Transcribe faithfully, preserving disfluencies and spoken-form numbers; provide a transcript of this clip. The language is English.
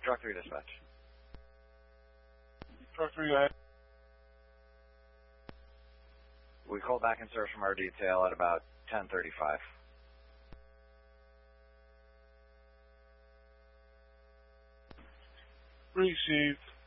Truck three dispatch. Truck three, I... We called back and served from our detail at about ten thirty-five. Received.